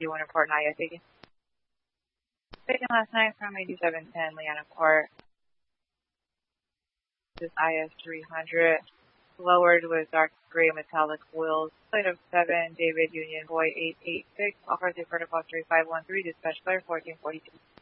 1 report now. Yes, taken. Taken last night from 8710 Leanna Court. This is IS 300. Lowered with dark gray metallic wheels. Flight of 7, David Union Boy 886. Offer to protocol 3513, dispatch clear 1442.